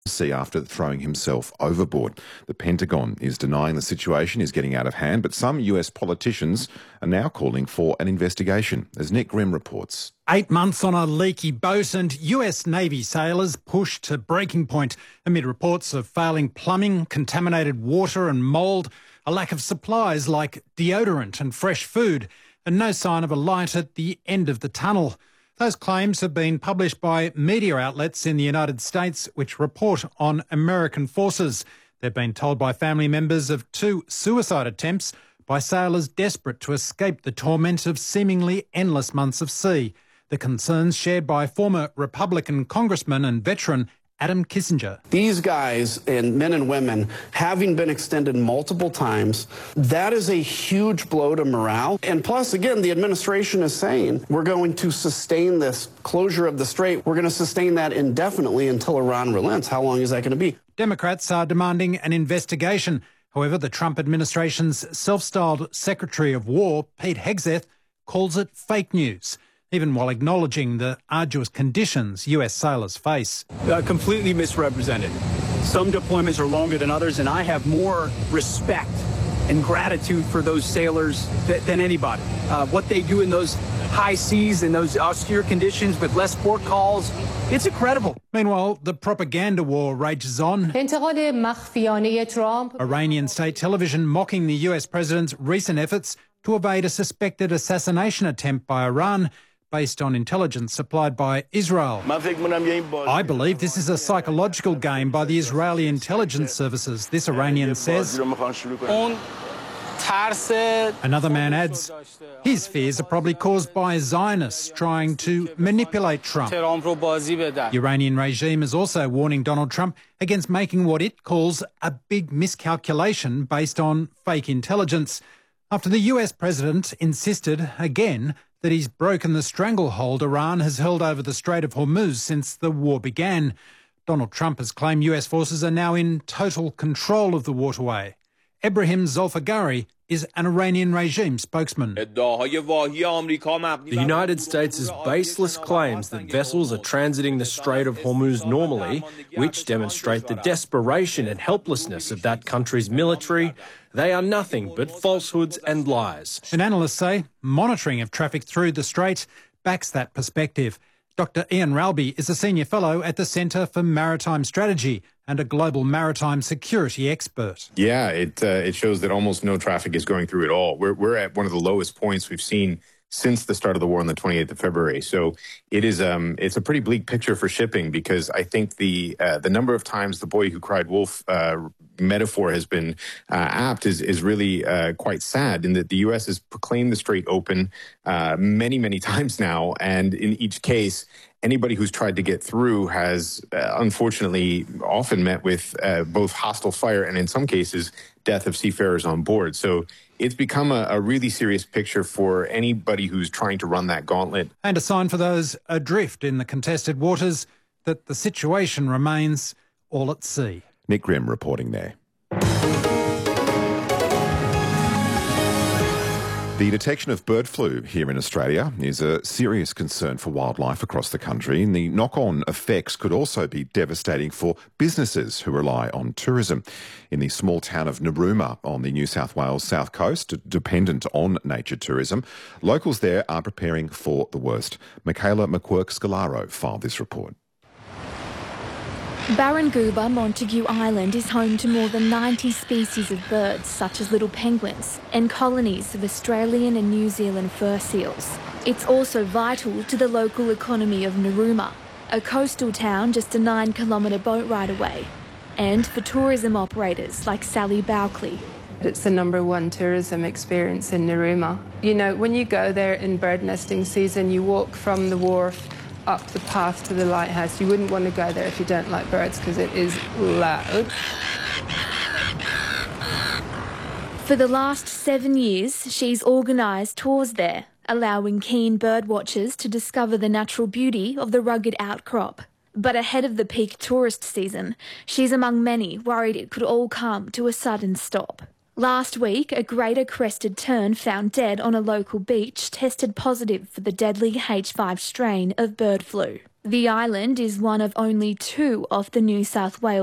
sea after throwing himself overboard. The Pentagon is denying the situation is getting out of hand, but some US politicians are now calling for an investigation, as Nick Grimm reports. 8 months on a leaky boat and US Navy sailors pushed to breaking point amid reports of failing plumbing, contaminated water and mould, a lack of supplies like deodorant and fresh food, and no sign of a light at the end of the tunnel. Those claims have been published by media outlets in the United States which report on American forces. They've been told by family members of 2 suicide attempts by sailors desperate to escape the torment of seemingly endless months of sea. The concerns shared by former Republican congressman and veteran Adam Kinzinger. These guys and men and women having been extended multiple times, that is a huge blow to morale. And plus, again, the administration is saying we're going to sustain this closure of the strait. We're going to sustain that indefinitely until Iran relents. How long is that going to be? Democrats are demanding an investigation. However, the Trump administration's self-styled Secretary of War, Pete Hegseth, calls it fake news, even while acknowledging the arduous conditions US sailors face. Completely misrepresented. Some deployments are longer than others, and I have more respect and gratitude for those sailors than anybody. What they do in those high seas and those austere conditions with less port calls, it's incredible. Meanwhile, the propaganda war rages on. Iranian state television mocking the US president's recent efforts to evade a suspected assassination attempt by Iran based on intelligence supplied by Israel. I believe this is a psychological game by the Israeli intelligence services, this Iranian says. Another man adds, his fears are probably caused by Zionists trying to manipulate Trump. The Iranian regime is also warning Donald Trump against making what it calls a big miscalculation based on fake intelligence, after the US president insisted again that he's broken the stranglehold Iran has held over the Strait of Hormuz since the war began. Donald Trump has claimed US forces are now in total control of the waterway. Ebrahim Zolfagari is an Iranian regime spokesman. The United States' baseless claims that vessels are transiting the Strait of Hormuz normally, which demonstrate the desperation and helplessness of that country's military, they are nothing but falsehoods and lies. And analysts say monitoring of traffic through the strait backs that perspective. Dr Ian Ralby is a senior fellow at the Centre for Maritime Strategy and a global maritime security expert. Yeah, it shows that almost no traffic is going through at all. We're at one of the lowest points we've seen since the start of the war on the 28th of February. So it is it's a pretty bleak picture for shipping, because I think the number of times the boy who cried wolf metaphor has been apt is really quite sad, in that the U.S. has proclaimed the strait open many, many times now. And in each case, anybody who's tried to get through has unfortunately often met with both hostile fire and in some cases death of seafarers on board. So it's become a really serious picture for anybody who's trying to run that gauntlet. And a sign for those adrift in the contested waters that the situation remains all at sea. Nick Grimm reporting there. The detection of bird flu here in Australia is a serious concern for wildlife across the country, and the knock-on effects could also be devastating for businesses who rely on tourism. In the small town of Narooma on the New South Wales south coast, dependent on nature tourism, locals there are preparing for the worst. Michaela McQuirk-Scalaro filed this report. Barranguba, Montague Island is home to more than 90 species of birds, such as little penguins, and colonies of Australian and New Zealand fur seals. It's also vital to the local economy of Narooma, a coastal town just a 9-kilometre boat ride away, and for tourism operators like Sally Bowcley. It's the #1 tourism experience in Narooma. You know, when you go there in bird nesting season, you walk from the wharf up the path to the lighthouse. You wouldn't want to go there if you don't like birds, because it is loud. For the last 7 years, she's organised tours there, allowing keen bird watchers to discover the natural beauty of the rugged outcrop. But ahead of the peak tourist season, she's among many worried it could all come to a sudden stop. Last week, a greater crested tern found dead on a local beach tested positive for the deadly H5 strain of bird flu. The island is one of only 2 off the New South Wales